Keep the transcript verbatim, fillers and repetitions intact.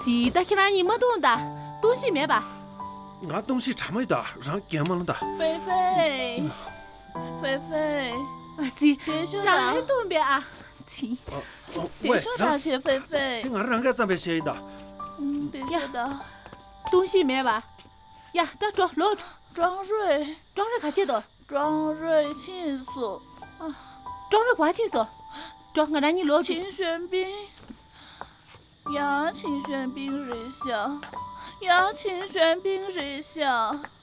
记得给俺你没动的，东西没吧？ 俺东西差没的，让干么了的？ 菲菲，菲菲， 啊，是， 别说让了， 俺动别啊，起， 哦哦， 别说大钱，菲菲， 俺让俺咱别写的。 嗯，别说的， 东西没吧？呀，到装楼庄瑞， 装着卡接的， 庄瑞庆素， 装着挂紧手，装个让你楼去。 秦玄彬，呀，秦玄彬日下，呀，秦玄彬日下。